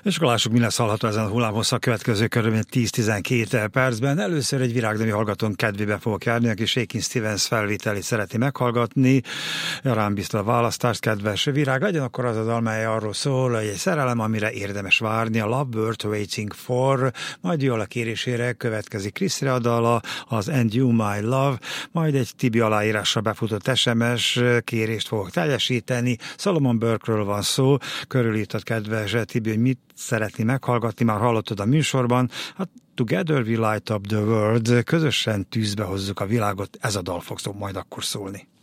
És akkor lássuk, mi lesz hallható ezen a hullámhosszal a következő körülbelül 10-12 percben. Először egy virágnemű hallgatón kedvébe fogok járni, aki Shakin' Stevens felvételét szereti meghallgatni. Rám bízta a választást, kedves virág. Legyen akkor az a dal, mely arról szól, hogy egy szerelem, amire érdemes várni, a Love Worth Waiting For, majd jól a kérésére következik Kriszre a dala, az And You My Love, majd egy Tibi aláírásra befutott SMS kérést fogok teljesíteni. Solomon Burke-ről van szó, körülírtad, kedves Tibi, hogy mit szeretni meghallgatni, már hallottad a műsorban. Hát Together We Light Up the World, közösen tűzbe hozzuk a világot, ez a dal fog majd akkor szólni.